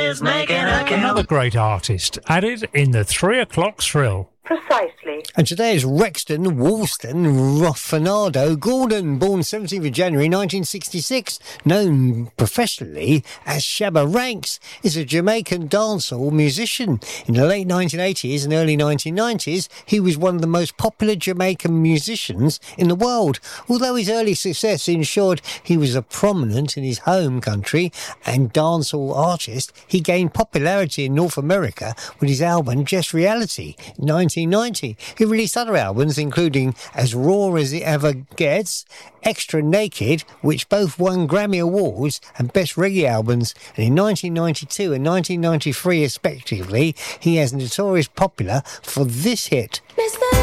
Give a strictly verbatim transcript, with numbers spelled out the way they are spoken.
is making a kill. Another great artist added in the three o'clock thrill. Precisely. And today is Rexton Woolston Raffinado Gordon, born seventeenth of January nineteen sixty-six, known professionally as Shabba Ranks, is a Jamaican dancehall musician. In the late nineteen eighties and early nineteen nineties, he was one of the most popular Jamaican musicians in the world. Although his early success ensured he was a prominent in his home country and dancehall artist, he gained popularity in North America with his album Just Reality in nineteen ninety. He released other albums including As Raw As It Ever Gets, Extra Naked, which both won Grammy Awards and Best Reggae Albums, and in nineteen ninety-two and nineteen ninety-three respectively, he has notorious popular for this hit. Mister